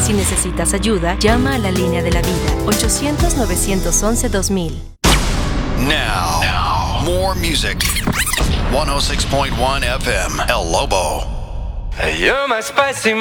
Si necesitas ayuda, llama a la línea de la vida, 800-911-2000. Now, more music. 106.1 FM, El Lobo. You're my spicy